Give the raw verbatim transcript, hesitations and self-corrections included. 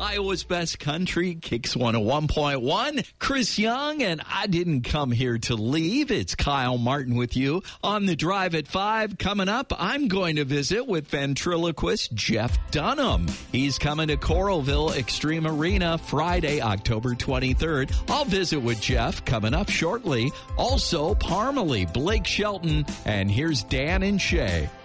Iowa's Best Country, Kicks one oh one point one. Chris Young, and I didn't come here to leave. It's Kyle Martin with you on the Drive at five. Coming up, I'm going to visit with ventriloquist Jeff Dunham. He's coming to Coralville Extreme Arena Friday, October twenty-third. I'll visit with Jeff coming up shortly. Also, Parmalee, Blake Shelton, and here's Dan and Shay.